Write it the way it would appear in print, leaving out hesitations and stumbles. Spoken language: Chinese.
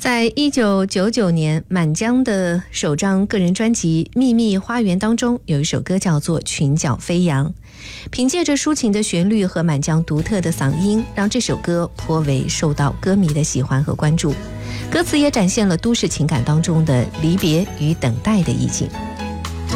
在1999年，满江的首张个人专辑《秘密花园》当中，有一首歌叫做《裙角飞扬》。凭借着抒情的旋律和满江独特的嗓音，让这首歌颇为受到歌迷的喜欢和关注。歌词也展现了都市情感当中的离别与等待的意境。